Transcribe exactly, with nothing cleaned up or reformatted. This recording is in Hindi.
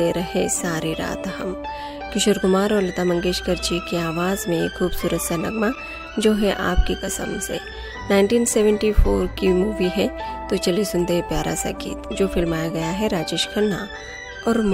दे रहे सारी रात हम। किशोर कुमार और लता मंगेशकर जी की आवाज़ में एक खूबसूरत सा नगमा जो है आपकी कसम से। उन्नीस सौ चौहत्तर की मूवी है, तो चलिए सुनते हैं प्यारा सा गीत जो फिल्माया गया है राजेश खन्ना और